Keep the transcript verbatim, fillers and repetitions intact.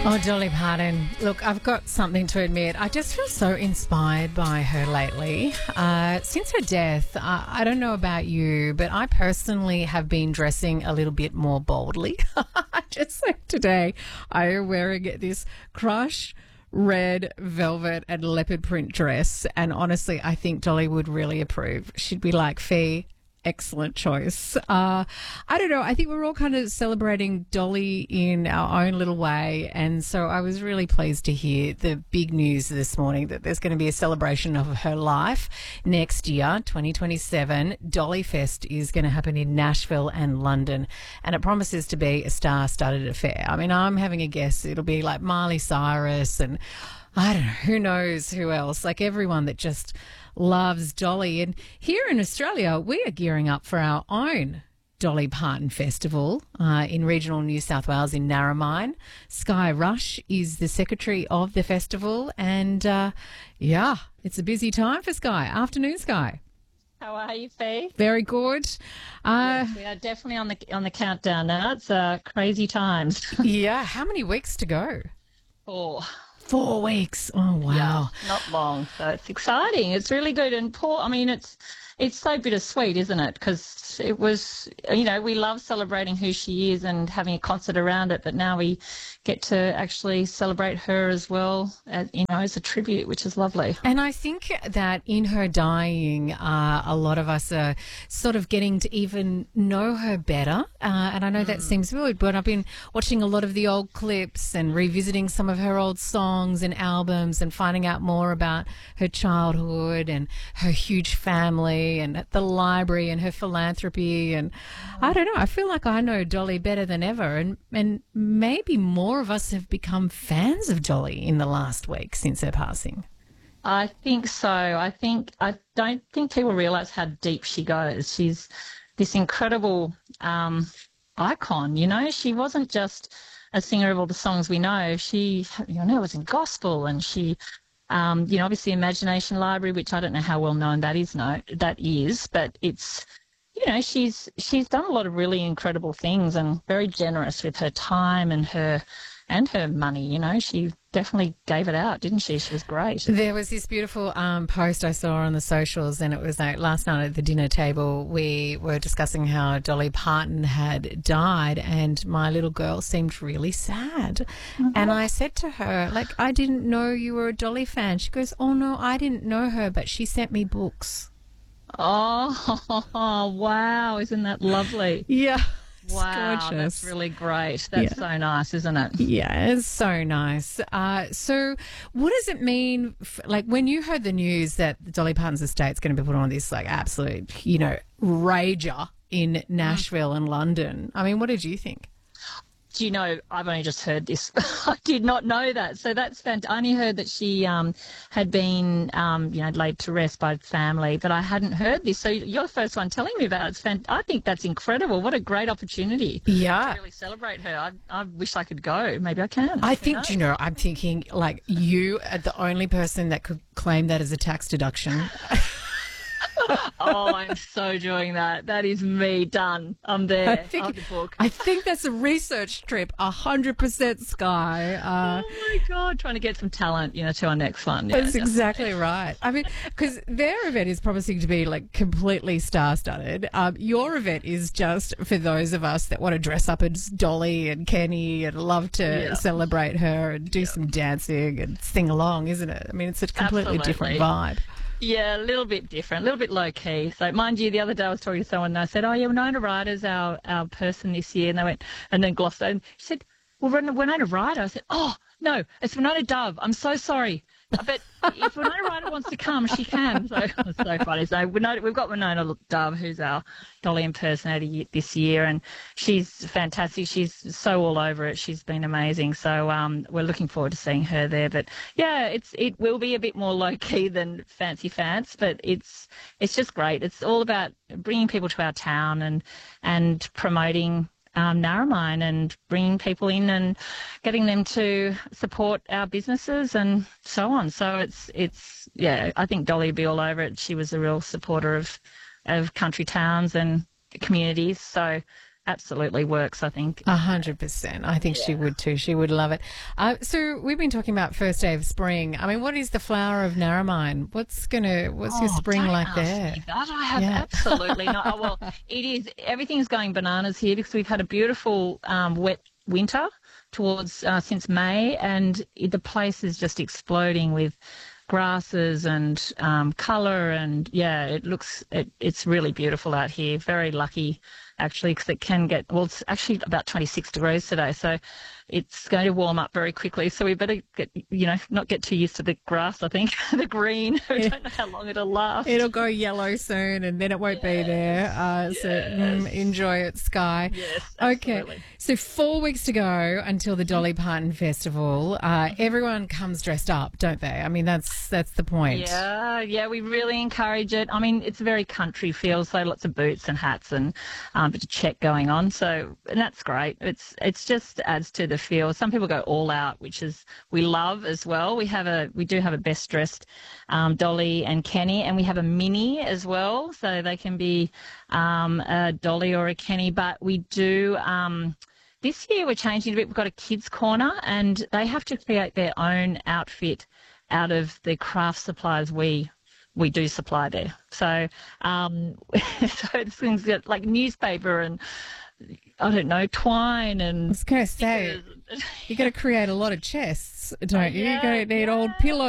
Oh, Dolly Parton. Look, I've got something to admit. I just feel so inspired by her lately. Uh, since her death, uh, I don't know about you, but I personally have been dressing a little bit more boldly. Just like today, I am wearing this crush red velvet and leopard print dress. And honestly, I think Dolly would really approve. She'd be like, Fee, excellent choice. Uh, I don't know. I think we're all kind of celebrating Dolly in our own little way. And so I was really pleased to hear the big news this morning that there's going to be a celebration of her life next year, twenty twenty-seven. Dolly Fest is going to happen in Nashville and London. And it promises to be a star-studded affair. I mean, I'm having a guess. It'll be like Miley Cyrus and I don't know, who knows who else, like everyone that just loves Dolly. And here in Australia, we are gearing up for our own Dolly Parton Festival uh, in regional New South Wales in Narromine. Sky Rush is the secretary of the festival. And, uh, yeah, it's a busy time for Sky. Afternoon, Sky. How are you, Fee? Very good. Uh, yes, we are definitely on the on the countdown now. It's uh, crazy times. Yeah. How many weeks to go? Four. Four weeks. Oh, wow. Yeah, not long. So it's exciting. It's really good. And poor, I mean, it's it's so bittersweet, isn't it? Because it was, you know, we love celebrating who she is and having a concert around it, but now we get to actually celebrate her as well, as, you know, as a tribute, which is lovely. And I think that in her dying, uh, a lot of us are sort of getting to even know her better. Uh, and I know mm. that seems weird, but I've been watching a lot of the old clips and revisiting some of her old songs and albums and finding out more about her childhood and her huge family and the library and her philanthropy. And I don't know, I feel like I know Dolly better than ever. And, and maybe more of us have become fans of Dolly in the last week since her passing. I think so. I think I don't think people realise how deep she goes. She's this incredible um, icon. You know, she wasn't just a singer of all the songs we know. She, you know, was in gospel, and she, um, you know, obviously Imagination Library, which I don't know how well known that is. No, that is, but it's. You know, she's she's done a lot of really incredible things and very generous with her time and her and her money. You know, she definitely gave it out, didn't she? She was great. There was this beautiful um, post I saw on the socials, and it was like last night at the dinner table we were discussing how Dolly Parton had died, and my little girl seemed really sad. Mm-hmm. And I said to her, like, I didn't know you were a Dolly fan. She goes, oh, no, I didn't know her, but she sent me books. Oh, wow. Isn't that lovely? Yeah. Wow, gorgeous. That's really great. That's yeah. so nice, isn't it? Yeah, it's so nice. Uh, so what does it mean, f- like when you heard the news that Dolly Parton's estate's going to be put on this like absolute, you know, rager in Nashville mm. and London, I mean, what did you think? Do you know, I've only just heard this. I did not know that. So that's fantastic. I only heard that she um, had been, um, you know, laid to rest by family, but I hadn't heard this. So you're the first one telling me about it. It's fant- I think that's incredible. What a great opportunity yeah. to really celebrate her. I, I wish I could go. Maybe I can. I think, knows? you know, I'm thinking like you are the only person that could claim that as a tax deduction. Oh, I'm so doing that. That is me done. I'm there. I think, the book. I think that's a research trip, a hundred percent, Sky. Uh, oh my God, trying to get some talent, you know, to our next one. Yeah, that's exactly right. I mean, because their event is promising to be like completely star-studded. Um, your event is just for those of us that want to dress up as Dolly and Kenny and love to yeah. celebrate her and do yeah. some dancing and sing along, isn't it? I mean, it's a completely Absolutely. different vibe. Yeah, a little bit different, a little bit low key. So, mind you, the other day I was talking to someone and I said, "Oh, yeah, Winona Ryder's our our person this year," and they went, and then glossed over. And she said, "Well, Winona Ryder." I said, "Oh, no, it's Winona Dove. I'm so sorry, but if Winona Ryder wants to come, she can." So it was so funny. So Winona, we've got Winona Dove, who's our Dolly impersonator this year, and she's fantastic. She's so all over it. She's been amazing. So um, we're looking forward to seeing her there. But yeah, it's it will be a bit more low key than Fancy Fants, but it's it's just great. It's all about bringing people to our town and and promoting Um, Narromine and bringing people in and getting them to support our businesses and so on. So it's, it's yeah, I think Dolly would be all over it. She was a real supporter of, of country towns and communities. So absolutely works, I think. A hundred percent. I think she would too. She would love it. Uh, so we've been talking about first day of spring. I mean, what is the flower of Narromine? What's gonna? What's your Oh, spring don't like ask there? me that. I have Yeah. absolutely not. Oh, well, it is. Everything's going bananas here because we've had a beautiful um, wet winter towards uh, since May, and it, the place is just exploding with grasses and um, colour, and yeah, it looks. It, it's really beautiful out here. Very lucky, actually, because it can get. Well, it's actually about twenty-six degrees today, so it's going to warm up very quickly. So we better get, you know, not get too used to the grass. I think the green. I don't know how long it'll last. It'll go yellow soon, and then it won't be there. Uh, So mm, enjoy it, Sky. Yes, Okay. absolutely. So four weeks to go until the Dolly Parton Festival. Uh, everyone comes dressed up, don't they? I mean, that's that's the point. Yeah, yeah, we really encourage it. I mean, it's a very country feel, so lots of boots and hats and um, a bit of check going on. So, and that's great. It's it's just adds to the feel. Some people go all out, which is we love as well. We have a we do have a best dressed um, Dolly and Kenny, and we have a mini as well, so they can be um, a Dolly or a Kenny. But we do. Um, This year we're changing it a bit. We've got a kids corner, and they have to create their own outfit out of the craft supplies we we do supply there. So, um, so it's things that, like newspaper and I don't know, twine I and was going to say, you got to create a lot of chests, don't you? You're going to need old pillows.